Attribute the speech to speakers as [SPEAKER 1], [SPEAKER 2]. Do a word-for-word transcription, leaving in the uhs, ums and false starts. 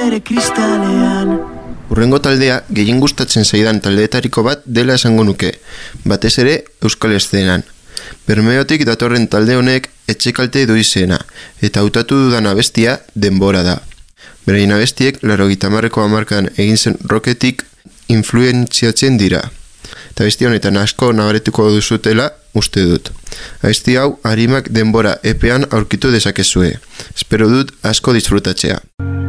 [SPEAKER 1] bere kristalean.
[SPEAKER 2] Hurrengo taldea gehien gustatzen zaidan taldeetariko bat dela esango nuke, batez ere euskal eszenan. Bermeotik datorren talde honek etxekalte du izena, eta hautatu dudan abestia Denbora da. Beraien abestiek laurogeita hamarreko hamarkadan egin zen rocketik influentziatzen dira. Eta abesti honetan asko nabaretuko duzutela uste dut. Abesti hau Arimak Denbora epean aurkitu dezakezue. Espero dut asko disfrutatzea.